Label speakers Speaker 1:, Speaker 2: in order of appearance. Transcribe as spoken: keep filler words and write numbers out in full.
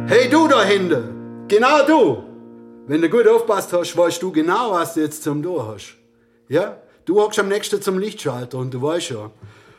Speaker 1: Hey du da hinten, genau du. Wenn du gut aufpasst hast, weißt du genau, was du jetzt zum tun hast. Ja? Du hockst am nächsten zum Lichtschalter und du weißt ja,